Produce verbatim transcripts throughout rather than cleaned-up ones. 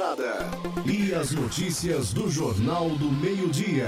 Dourada. E as notícias do Jornal do Meio-Dia.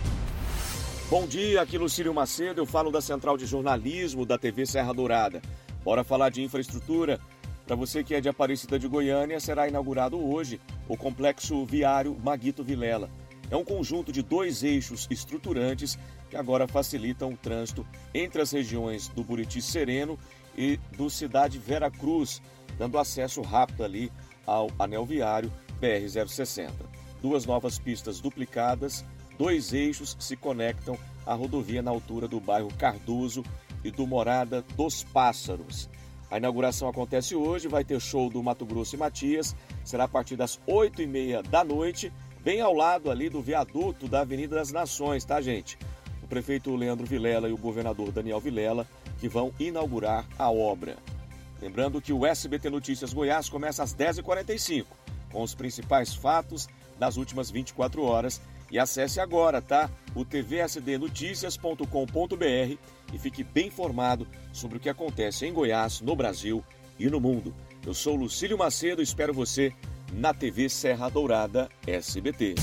Bom dia, aqui Lucílio Macedo, eu falo da Central de Jornalismo da T V Serra Dourada. Bora falar de infraestrutura. Para você que é de Aparecida de Goiânia, será inaugurado hoje o Complexo Viário Maguito Vilela. É um conjunto de dois eixos estruturantes que agora facilitam o trânsito entre as regiões do Buriti Sereno e do Cidade Vera Cruz, dando acesso rápido ali ao anel viário B R zero sessenta. Duas novas pistas duplicadas, dois eixos se conectam à rodovia na altura do bairro Cardoso e do Morada dos Pássaros. A inauguração acontece hoje, vai ter show do Mato Grosso e Matias, será a partir das oito e meia da noite, bem ao lado ali do viaduto da Avenida das Nações, tá, gente? O prefeito Leandro Vilela e o governador Daniel Vilela que vão inaugurar a obra. Lembrando que o S B T Notícias Goiás começa às dez e quarenta e cinco, com os principais fatos das últimas vinte e quatro horas. E acesse agora, tá? O t v s d noticias ponto com ponto b r e fique bem informado sobre o que acontece em Goiás, no Brasil e no mundo. Eu sou Lucílio Macedo e espero você na T V Serra Dourada S B T.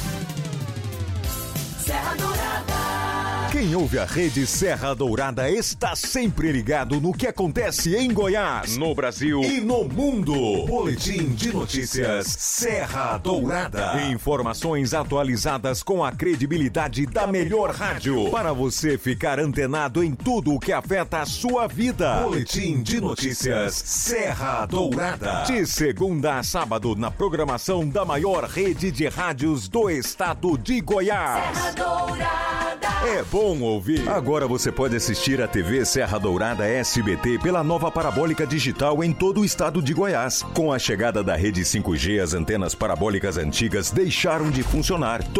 Serra Dourada. Quem ouve a rede Serra Dourada está sempre ligado no que acontece em Goiás, no Brasil e no mundo. Boletim de notícias Serra Dourada. Informações atualizadas com a credibilidade da melhor rádio para você ficar antenado em tudo o que afeta a sua vida. Boletim de notícias Serra Dourada. De segunda a sábado na programação da maior rede de rádios do estado de Goiás. Serra Dourada. É bom ouvir. Agora você pode assistir a T V Serra Dourada S B T pela nova parabólica digital em todo o estado de Goiás. Com a chegada da rede cinco G, as antenas parabólicas antigas deixaram de funcionar.